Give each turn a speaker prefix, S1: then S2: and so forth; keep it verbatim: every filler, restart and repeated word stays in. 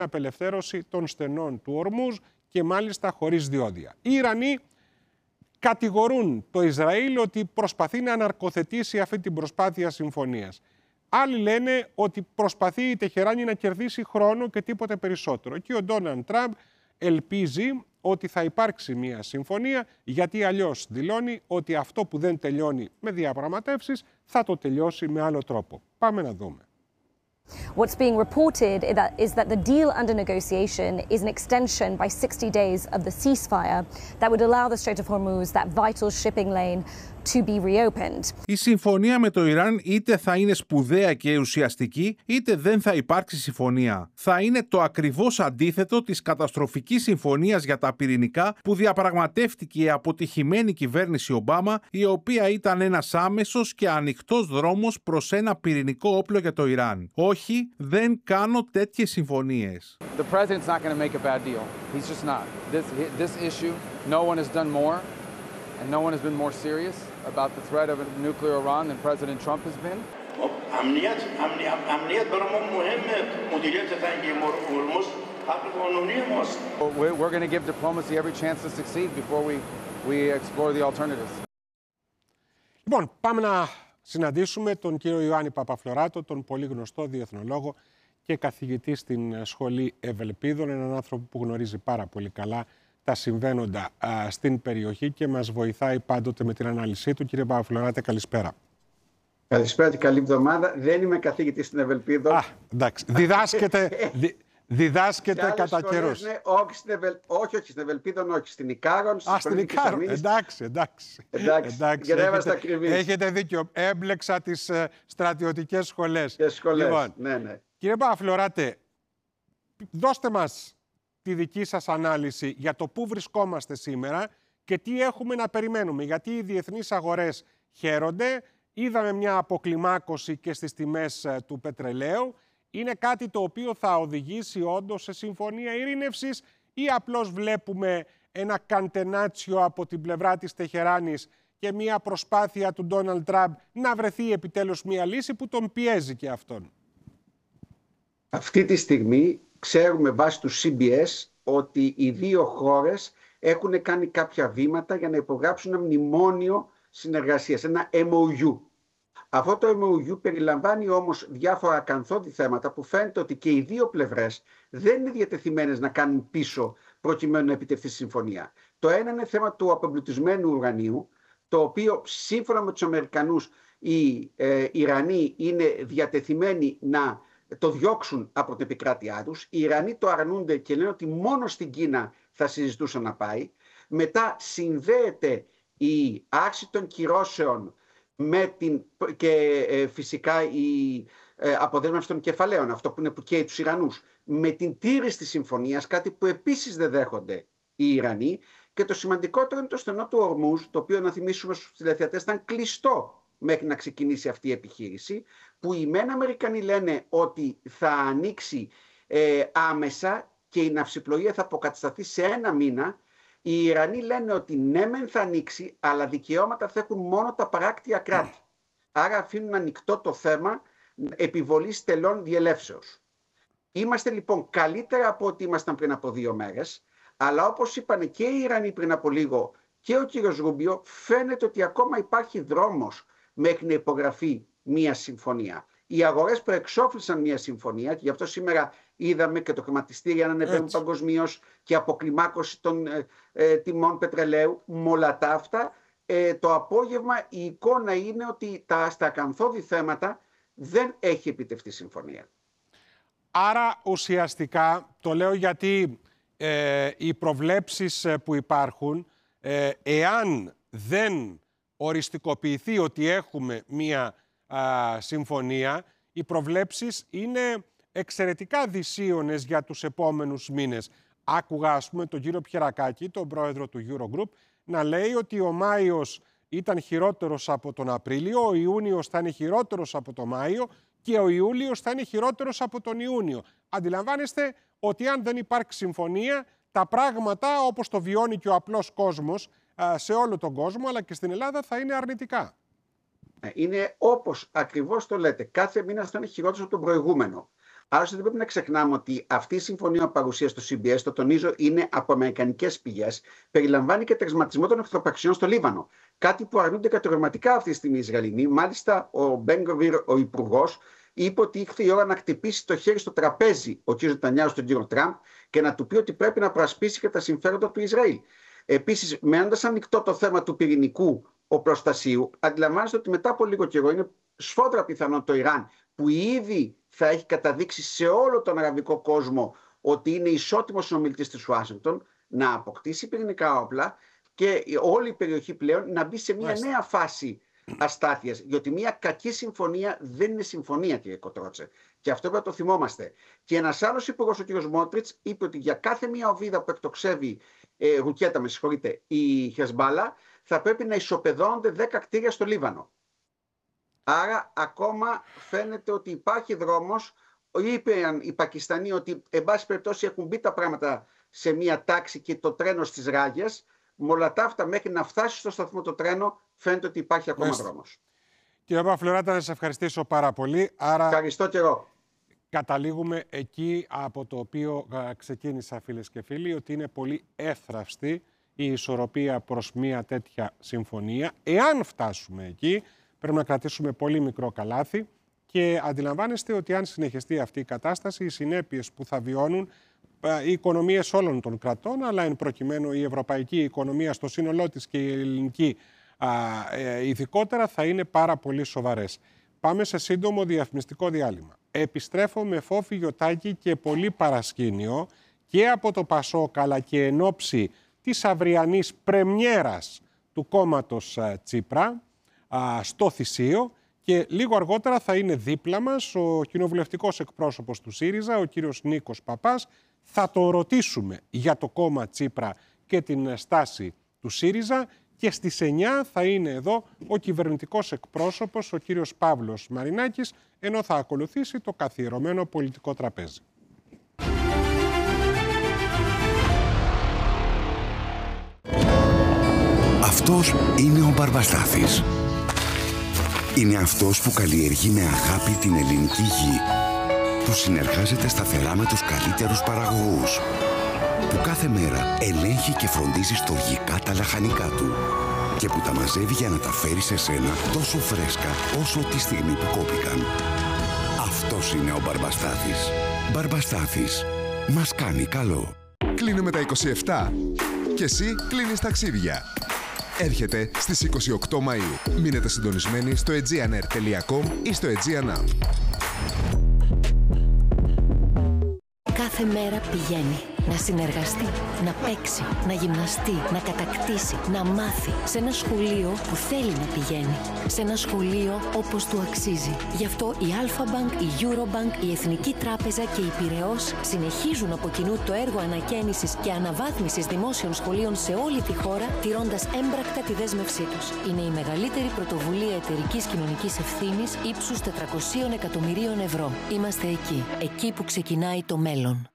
S1: απελευθέρωση των στενών του Ορμούζ και μάλιστα χωρίς διόδια. Οι Ιρανοί κατηγορούν το Ισραήλ ότι προσπαθεί να αναρκοθετήσει αυτή την προσπάθεια συμφωνίας. Άλλοι λένε ότι προσπαθεί η Τεχεράνη να κερδίσει χρόνο και τίποτε περισσότερο. Και ο Ντόναλντ Τραμπ ελπίζει ότι θα υπάρξει μια συμφωνία, γιατί αλλιώς δηλώνει ότι αυτό που δεν τελειώνει με διαπραγματεύσεις θα το τελειώσει με άλλο τρόπο. Πάμε να δούμε.
S2: What's being reported is that the deal under negotiation is an extension by sixty days of the ceasefire that would allow the Strait of Hormuz, that vital shipping lane, to be reopened.
S3: Η συμφωνία με το Ιράν είτε θα είναι σπουδαία και ουσιαστική, είτε δεν θα υπάρξει συμφωνία. Θα είναι το ακριβώς αντίθετο της καταστροφικής συμφωνίας για τα πυρηνικά που διαπραγματεύτηκε η αποτυχημένη κυβέρνηση Ομπάμα, η οποία ήταν ένας άμεσος και ανοιχτός δρόμος προς ένα πυρηνικό όπλο για το Ιράν. Όχι, δεν κάνω τέτοιες συμφωνίες.
S4: The president's not going to make a bad deal. He's just not. This this issue, no one has done more and no one has been more serious about the threat of a nuclear Iran than President Trump has been.
S5: عمليات عمليات برامج مهمة مديرية تنجيم والمص قانونية مصر.
S4: We're going to give diplomacy every chance to succeed before we we explore the alternatives.
S1: Λοιπόν, πάμε να συναντήσουμε τον κύριο Ιωάννη Παπαφλωράτο, τον πολύ γνωστό διεθνολόγο και καθηγητή στην Σχολή Ευελπίδων, έναν άνθρωπο που γνωρίζει πάρα πολύ καλά τα συμβαίνοντα α, στην περιοχή και μας βοηθάει πάντοτε με την ανάλυση του. Κύριε Παπαφλωράτε, καλησπέρα.
S6: Καλησπέρα και καλή εβδομάδα. Δεν είμαι καθηγητής στην Ευελπίδων.
S1: Α, εντάξει. Διδάσκεται, δι, διδάσκεται κατά καιρούς.
S6: Ναι, όχι, στην Ευελ... όχι, όχι, στην Ευελπίδων, όχι, στην Ικάρων.
S1: Α, στην Ικάρων. Εντάξει, εντάξει.
S6: Εντάξει,
S1: εντάξει.
S6: για να
S1: έχετε,
S6: ακριβείς.
S1: έχετε δίκιο. Έμπλεξα τις uh, στρατιωτικές σχολές.
S6: Και σχολές,
S1: λοιπόν,
S6: ναι, ναι.
S1: Κύριε Παπαφλωράτε, δώστε μας τη δική σας ανάλυση για το πού βρισκόμαστε σήμερα και τι έχουμε να περιμένουμε. Γιατί οι διεθνείς αγορές χαίρονται, είδαμε μια αποκλιμάκωση και στις τιμές του πετρελαίου. Είναι κάτι το οποίο θα οδηγήσει όντως σε συμφωνία ειρήνευσης ή απλώς βλέπουμε ένα καντενάτσιο από την πλευρά της Τεχεράνης και μια προσπάθεια του Ντόναλντ Τραμπ να βρεθεί επιτέλους μια λύση που τον πιέζει και αυτόν?
S6: Αυτή τη στιγμή ξέρουμε βάσει του σι μπι ες ότι οι δύο χώρες έχουν κάνει κάποια βήματα για να υπογράψουν ένα μνημόνιο συνεργασίας, ένα εμ ο γιου. Αυτό το εμ ο γιου περιλαμβάνει όμως διάφορα ακαθόδη θέματα που φαίνεται ότι και οι δύο πλευρές δεν είναι διατεθειμένες να κάνουν πίσω προκειμένου να επιτευχθεί συμφωνία. Το ένα είναι θέμα του απεμπλουτισμένου ουρανίου, το οποίο σύμφωνα με τους Αμερικανούς οι ε, Ιρανοί είναι διατεθειμένοι να το διώξουν από την επικράτειά τους. Οι Ιρανοί το αρνούνται και λένε ότι μόνο στην Κίνα θα συζητούσαν να πάει. Μετά συνδέεται η άρση των κυρώσεων με την, και ε, φυσικά η ε, αποδέσμευση των κεφαλαίων, αυτό που είναι που καίει τους Ιρανούς, με την τήρηση της συμφωνίας, κάτι που επίσης δεν δέχονται οι Ιρανοί. Και το σημαντικότερο είναι το στενό του Ορμούζ, το οποίο, να θυμίσουμε στους τηλεθεατές, ήταν κλειστό μέχρι να ξεκινήσει αυτή η επιχείρηση, που οι μεν Αμερικανοί λένε ότι θα ανοίξει ε, άμεσα και η ναυσιπλοεία θα αποκατασταθεί σε ένα μήνα. Οι Ιρανοί λένε ότι ναι μεν θα ανοίξει, αλλά δικαιώματα θα έχουν μόνο τα παράκτια κράτη. Άρα αφήνουν ανοιχτό το θέμα επιβολής τελών διελεύσεως. Είμαστε λοιπόν καλύτερα από ό,τι ήμασταν πριν από δύο μέρες, αλλά όπως είπαν και οι Ιρανοί πριν από λίγο και ο κύριος Ρούμπιο, φαίνεται ότι ακόμα υπάρχει δρόμος μέχρι να υπογραφεί μία συμφωνία. Οι αγορές προεξόφλησαν μία συμφωνία και γι' αυτό σήμερα είδαμε και το χρηματιστήρια να ανεβαίνουν παγκοσμίως και αποκλιμάκωση των ε, ε, τιμών πετρελαίου. Με όλα τα αυτά, ε, το απόγευμα η εικόνα είναι ότι τα, στα ακαθόδη θέματα δεν έχει επιτευχθεί συμφωνία.
S1: Άρα ουσιαστικά, το λέω γιατί ε, οι προβλέψεις που υπάρχουν, ε, εάν δεν οριστικοποιηθεί ότι έχουμε μία α, συμφωνία, οι προβλέψεις είναι εξαιρετικά δυσίωνες για τους επόμενους μήνες. Άκουγα, ας πούμε, τον κύριο Πιερακάκη, τον πρόεδρο του Eurogroup, να λέει ότι ο Μάιος ήταν χειρότερος από τον Απρίλιο, ο Ιούνιος θα είναι χειρότερος από τον Μάιο και ο Ιούλιος θα είναι χειρότερος από τον Ιούνιο. Αντιλαμβάνεστε ότι αν δεν υπάρξει συμφωνία, τα πράγματα όπως το βιώνει και ο απλός κόσμος σε όλο τον κόσμο, αλλά και στην Ελλάδα, θα είναι αρνητικά.
S6: Είναι όπως ακριβώς το λέτε. Κάθε μήνα θα είναι χειρότερος από τον προηγούμενο. Άλλωστε δεν πρέπει να ξεχνάμε ότι αυτή η συμφωνία παρουσία στο σι μπι ες, το τονίζω, είναι από αμερικανικές πηγές, περιλαμβάνει και τερματισμό των εχθροπραξιών στο Λίβανο. Κάτι που αρνούνται κατηγορηματικά αυτή τη στιγμή οι Ισραηλινοί. Μάλιστα, ο Μπεν Γκβίρ, ο υπουργός, είπε ότι ήρθε η ώρα να χτυπήσει το χέρι στο τραπέζι ο κ. Νετανιάχου στον κ. Τραμπ και να του πει ότι πρέπει να προασπίσει και τα συμφέροντα του Ισραήλ. Επίσης, μένοντας ανοιχτό το θέμα του πυρηνικού οπλοστασίου, αντιλαμβάνεστε ότι μετά από λίγο καιρό είναι σφόδρα πιθανό το Ιράν, που ήδη θα έχει καταδείξει σε όλο τον αραβικό κόσμο ότι είναι ισότιμος συνομιλητής της Ουάσιγκτον, να αποκτήσει πυρηνικά όπλα και όλη η περιοχή πλέον να μπει σε μια
S1: Μάλιστα.
S6: νέα φάση αστάθειας. Γιατί μια κακή συμφωνία δεν είναι συμφωνία, κύριε Κοτρότσε. Και αυτό πρέπει να το θυμόμαστε. Και ένας άλλος υπουργός, ο κ. Μότριτς, είπε ότι για κάθε μια οβίδα που εκτοξεύει ε, ρουκέτα, με συγχωρείτε, η Χεσμπάλα, θα πρέπει να ισοπεδώνονται δέκα κτίρια στο Λίβανο. Άρα ακόμα φαίνεται ότι υπάρχει δρόμος. Είπαν οι Πακιστανοί ότι εν πάση περιπτώσει έχουν μπει τα πράγματα σε μια τάξη και το τρένο στις ράγες. Με όλα τα αυτά, μέχρι να φτάσει στο σταθμό το τρένο, φαίνεται ότι υπάρχει ακόμα
S1: Μάλιστα.
S6: δρόμος.
S1: Κύριε Παπαφλωράτα, να σας ευχαριστήσω πάρα πολύ. Άρα
S6: Ευχαριστώ και εγώ.
S1: καταλήγουμε εκεί από το οποίο α, ξεκίνησα, φίλες και φίλοι, ότι είναι πολύ εύθραυστη η ισορροπία προς μια τέτοια συμφωνία. Εάν φτάσουμε εκεί, πρέπει να κρατήσουμε πολύ μικρό καλάθι και αντιλαμβάνεστε ότι αν συνεχιστεί αυτή η κατάσταση, οι συνέπειες που θα βιώνουν οι οικονομίες όλων των κρατών, αλλά εν προκειμένου η ευρωπαϊκή οικονομία στο σύνολό της και η ελληνική α, ε, ειδικότερα, θα είναι πάρα πολύ σοβαρές. Πάμε σε σύντομο διαφημιστικό διάλειμμα. Επιστρέφω με Φόφη Γιωτάκη και πολύ παρασκήνιο και από το Πασόκ, αλλά και εν ώψη της αυριανής πρεμιέρας του κόμματος α, Τσίπρα α, στο Θησίο, και λίγο αργότερα θα είναι δίπλα μας ο κοινοβουλευτικός εκπρόσωπος του ΣΥΡΙΖΑ, ο κύριος Νίκος Παπάς. Θα το ρωτήσουμε για το κόμμα Τσίπρα και την στάση του ΣΥΡΙΖΑ και στις εννιά θα είναι εδώ ο κυβερνητικός εκπρόσωπος, ο κύριος Παύλος Μαρινάκης, ενώ θα ακολουθήσει το καθιερωμένο πολιτικό τραπέζι.
S7: Αυτός είναι ο Μπαρμπαστάθης. Είναι αυτός που καλλιεργεί με αγάπη την ελληνική γη, που συνεργάζεται σταθερά με τους καλύτερους παραγωγούς, που κάθε μέρα ελέγχει και φροντίζει στοργικά τα λαχανικά του και που τα μαζεύει για να τα φέρει σε σένα τόσο φρέσκα όσο τη στιγμή που κόπηκαν. Αυτός είναι ο Μπαρμπαστάθης. Μπαρμπαστάθης. Μας κάνει καλό.
S8: Κλείνουμε τα είκοσι επτά και εσύ κλείνεις ταξίδια. Έρχεται στις είκοσι οκτώ Μαΐου. Μείνετε συντονισμένοι στο aegean air τελεία com ή στο Aegean App.
S9: Κάθε μέρα πηγαίνει να συνεργαστεί, να παίξει, να γυμναστεί, να κατακτήσει, να μάθει σε ένα σχολείο που θέλει να πηγαίνει. Σε ένα σχολείο όπως του αξίζει. Γι' αυτό η Alpha-Bank, η Eurobank, η Εθνική Τράπεζα και η Πειραιώς συνεχίζουν από κοινού το έργο ανακαίνησης και αναβάθμισης δημόσιων σχολείων σε όλη τη χώρα, τηρώντας έμπρακτα τη δέσμευσή τους. Είναι η μεγαλύτερη πρωτοβουλία εταιρικής κοινωνικής ευθύνης ύψους τετρακοσίων εκατομμυρίων ευρώ. Είμαστε εκεί, εκεί που ξεκινάει το μέλλον.